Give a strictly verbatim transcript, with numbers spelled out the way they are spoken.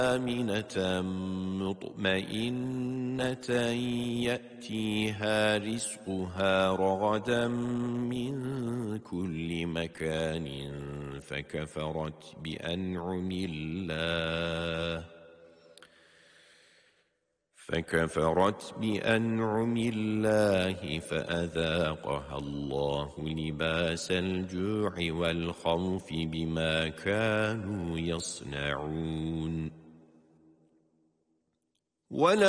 آمنة مطمئنة يأتيها رزقها رغدا من كل مكان فكفرت بأنعم الله فكفرت بأنعم الله فأذاقها الله لباس الجوع والخوف بما كانوا يصنعون.